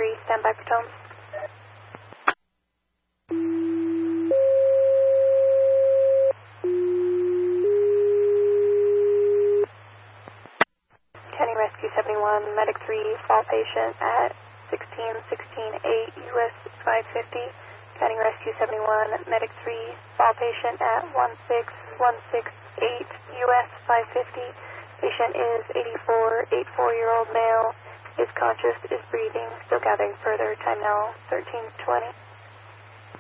3, stand by for tones. County Rescue 71, Medic 3, fall patient at 16-16-8, US 550. County Rescue 71, Medic 3, fall patient at 16168, US 550. Patient is 84-year-old male, is conscious, is breathing, still gathering further, time now 13:20.